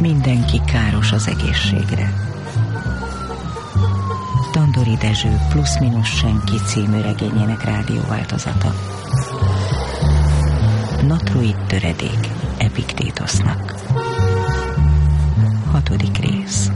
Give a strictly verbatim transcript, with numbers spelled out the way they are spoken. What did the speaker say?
Mindenki káros az egészségre. Tandori Dezső Plusz-minusz senki című regényének rádióváltozata. Natroid töredék Epiktétosznak. Hatodik rész.